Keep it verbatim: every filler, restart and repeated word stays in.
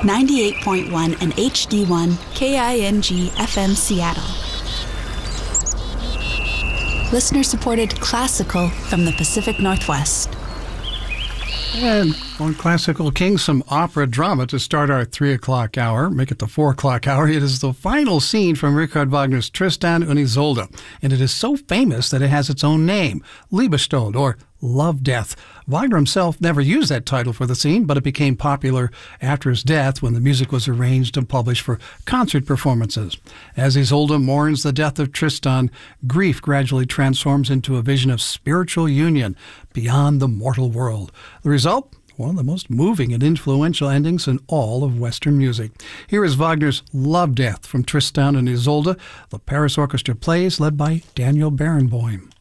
ninety-eight point one and H D one K I N G F M Seattle. Listener-supported classical from the Pacific Northwest. And on Classical King, some opera drama to start our three o'clock hour. Make it the four o'clock hour. It is the final scene from Richard Wagner's Tristan und Isolde, and it is so famous that it has its own name, Liebestod, or Love Death. Wagner himself never used that title for the scene, but it became popular after his death when the music was arranged and published for concert performances. As Isolde mourns the death of Tristan, grief gradually transforms into a vision of spiritual union beyond the mortal world. The result? One of the most moving and influential endings in all of Western music. Here is Wagner's Love Death from Tristan und Isolde. The Paris Orchestra plays, led by Daniel Barenboim.